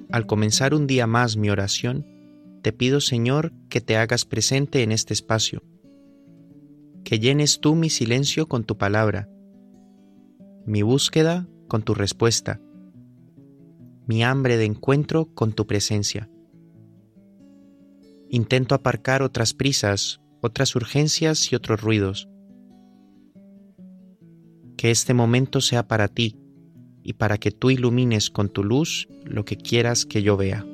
al comenzar un día más mi oración, te pido, Señor, que te hagas presente en este espacio, que llenes tú mi silencio con tu palabra, mi búsqueda con tu respuesta, mi hambre de encuentro con tu presencia. Intento aparcar otras prisas, otras urgencias y otros ruidos. Que este momento sea para ti y para que tú ilumines con tu luz lo que quieras que yo vea.